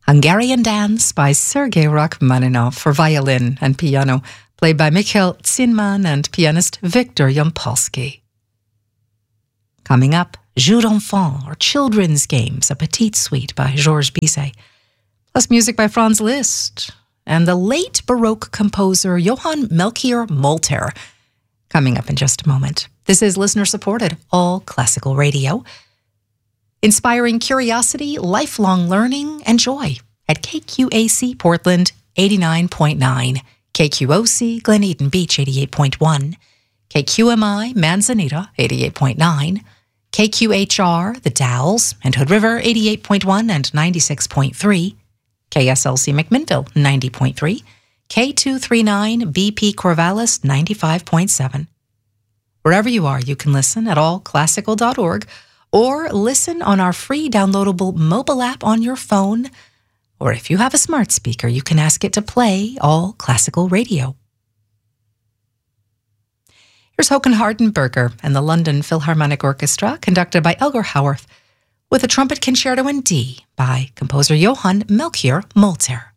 Hungarian Dance by Sergei Rachmaninoff for violin and piano, played by Mikhail Tsinman and pianist Viktor Yampolsky. Coming up, Jeux d'enfants, or Children's Games, a petite suite by Georges Bizet, plus music by Franz Liszt and the late Baroque composer Johann Melchior Molter. Coming up in just a moment. This is listener-supported, all classical radio, inspiring curiosity, lifelong learning, and joy at KQAC Portland 89.9, KQOC Glen Eden Beach 88.1, KQMI Manzanita 88.9, KQHR The Dalles and Hood River 88.1 and 96.3, KSLC McMinnville 90.3, K239 BP Corvallis 95.7. Wherever you are, you can listen at allclassical.org or listen on our free downloadable mobile app on your phone. Or if you have a smart speaker, you can ask it to play All Classical Radio. Here's Håkan Hardenberger and the London Philharmonic Orchestra, conducted by Elgar Howarth, with a trumpet concerto in D by composer Johann Melchior Molter.